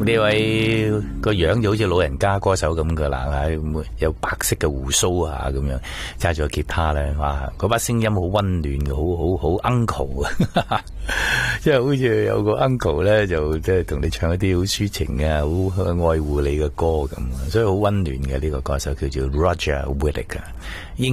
呢位個樣就好似老人家歌手咁噶啦，有白色嘅鬍鬚啊咁樣，揸住個吉他咧，哇！嗰把聲音好溫暖嘅，好 uncle 啊，即係好似有個 uncle 咧，就即係同你唱一啲好抒情啊，好愛護你嘅歌咁，所以好溫暖嘅呢個歌手叫做 Roger Whittaker。